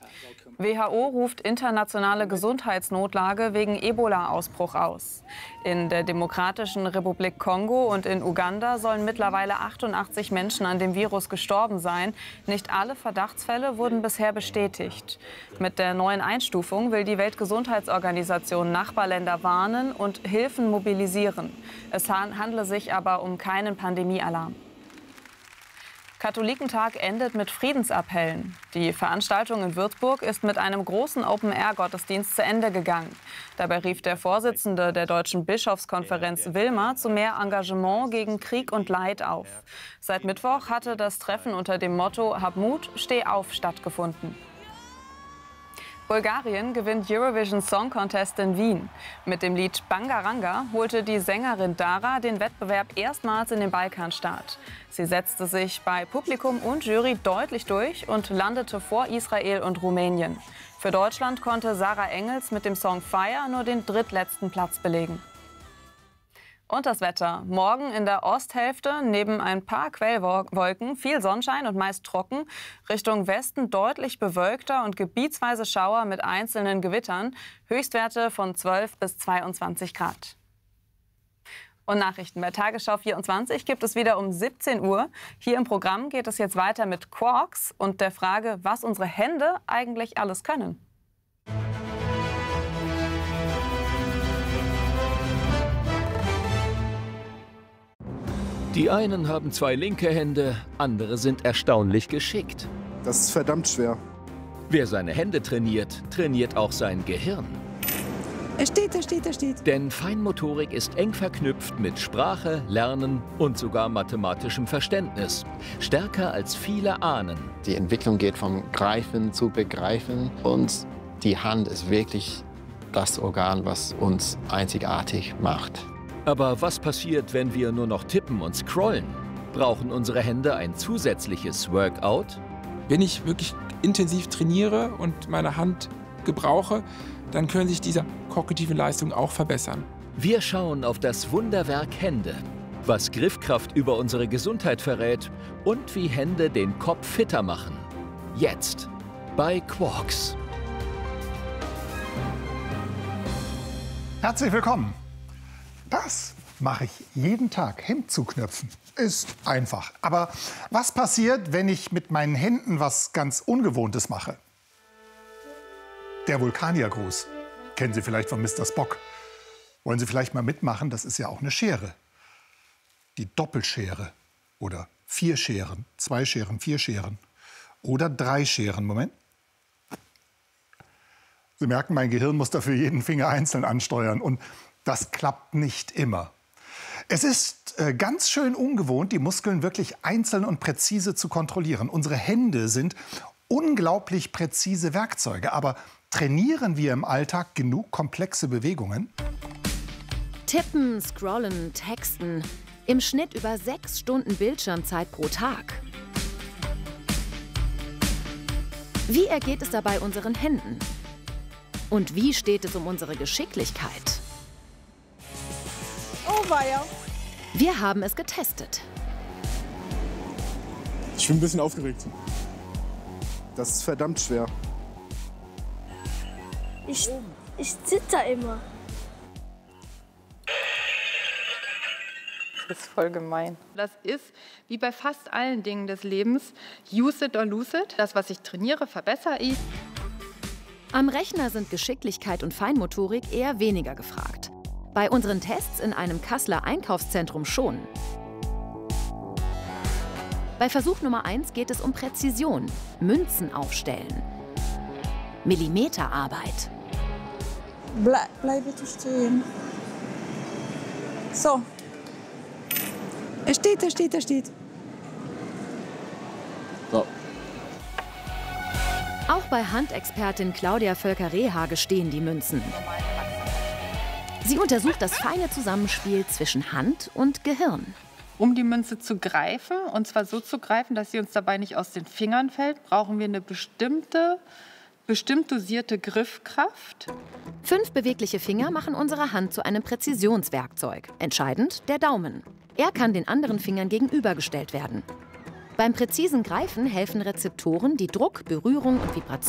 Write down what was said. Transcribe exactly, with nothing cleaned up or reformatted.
W H O ruft internationale Gesundheitsnotlage wegen Ebola-Ausbruch aus. In der Demokratischen Republik Kongo und in Uganda sollen mittlerweile achtundachtzig Menschen an dem Virus gestorben sein. Nicht alle Verdachtsfälle wurden bisher bestätigt. Mit der neuen Einstufung will die Weltgesundheitsorganisation Nachbarländer warnen und Hilfen mobilisieren. Es handle sich aber um keinen Pandemiealarm. Katholikentag endet mit Friedensappellen. Die Veranstaltung in Würzburg ist mit einem großen Open-Air-Gottesdienst zu Ende gegangen. Dabei rief der Vorsitzende der Deutschen Bischofskonferenz Wilmer zu mehr Engagement gegen Krieg und Leid auf. Seit Mittwoch hatte das Treffen unter dem Motto Hab Mut, steh auf stattgefunden. Bulgarien gewinnt Eurovision Song Contest in Wien. Mit dem Lied Bangaranga holte die Sängerin Dara den Wettbewerb erstmals in den Balkanstaat. Sie setzte sich bei Publikum und Jury deutlich durch und landete vor Israel und Rumänien. Für Deutschland konnte Sarah Engels mit dem Song Fire nur den drittletzten Platz belegen. Und das Wetter. Morgen in der Osthälfte neben ein paar Quellwolken viel Sonnenschein und meist trocken. Richtung Westen deutlich bewölkter und gebietsweise Schauer mit einzelnen Gewittern. Höchstwerte von zwölf bis zweiundzwanzig Grad. Und Nachrichten bei Tagesschau vierundzwanzig gibt es wieder um siebzehn Uhr. Hier im Programm geht es jetzt weiter mit Quarks und der Frage, was unsere Hände eigentlich alles können. Die einen haben zwei linke Hände, andere sind erstaunlich geschickt. Das ist verdammt schwer. Wer seine Hände trainiert, trainiert auch sein Gehirn. Er steht, er steht, er steht. Denn Feinmotorik ist eng verknüpft mit Sprache, Lernen und sogar mathematischem Verständnis. Stärker als viele ahnen. Die Entwicklung geht vom Greifen zu Begreifen und die Hand ist wirklich das Organ, was uns einzigartig macht. Aber was passiert, wenn wir nur noch tippen und scrollen? Brauchen unsere Hände ein zusätzliches Workout? Wenn ich wirklich intensiv trainiere und meine Hand gebrauche, dann können sich diese kognitive Leistungen auch verbessern. Wir schauen auf das Wunderwerk Hände, was Griffkraft über unsere Gesundheit verrät und wie Hände den Kopf fitter machen. Jetzt bei Quarks. Herzlich willkommen. Das mache ich jeden Tag. Hemd zuknöpfen ist einfach. Aber was passiert, wenn ich mit meinen Händen was ganz Ungewohntes mache? Der Vulkaniergruß. Kennen Sie vielleicht von Mister Spock. Wollen Sie vielleicht mal mitmachen? Das ist ja auch eine Schere. Die Doppelschere. Oder vier Scheren. Zwei Scheren, vier Scheren. Oder drei Scheren. Moment. Sie merken, mein Gehirn muss dafür jeden Finger einzeln ansteuern. Und das klappt nicht immer. Es ist äh, ganz schön ungewohnt, die Muskeln wirklich einzeln und präzise zu kontrollieren. Unsere Hände sind unglaublich präzise Werkzeuge. Aber trainieren wir im Alltag genug komplexe Bewegungen? Tippen, scrollen, texten. Im Schnitt über sechs Stunden Bildschirmzeit pro Tag. Wie ergeht es dabei unseren Händen? Und wie steht es um unsere Geschicklichkeit? Oh weia. Wir haben es getestet. Ich bin ein bisschen aufgeregt. Das ist verdammt schwer. Ich, ich zitter immer. Das ist voll gemein. Das ist, wie bei fast allen Dingen des Lebens, use it or lose it. Das, was ich trainiere, verbessere ich. Am Rechner sind Geschicklichkeit und Feinmotorik eher weniger gefragt. Bei unseren Tests in einem Kasseler Einkaufszentrum schon. Bei Versuch Nummer eins geht es um Präzision, Münzen aufstellen, Millimeterarbeit. Ble bleib bitte stehen. So. Er steht, er steht, er steht. So. Auch bei Handexpertin Claudia Völker-Rehhage stehen die Münzen. Sie untersucht das feine Zusammenspiel zwischen Hand und Gehirn. Um die Münze zu greifen, und zwar so zu greifen, dass sie uns dabei nicht aus den Fingern fällt, brauchen wir eine bestimmte, bestimmt dosierte Griffkraft. Fünf bewegliche Finger machen unsere Hand zu einem Präzisionswerkzeug. Entscheidend der Daumen. Er kann den anderen Fingern gegenübergestellt werden. Beim präzisen Greifen helfen Rezeptoren, die Druck, Berührung und Vibration